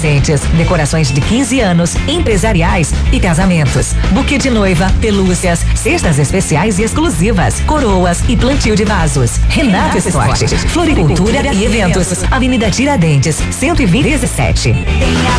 adolescentes, decorações de 15 anos, empresariais e casamentos. Buquê de noiva, pelúcias, cestas especiais e exclusivas, coroas e plantio de vasos. Renato Esporte, floricultura e eventos. Avenida Tiradentes, 127. Tem a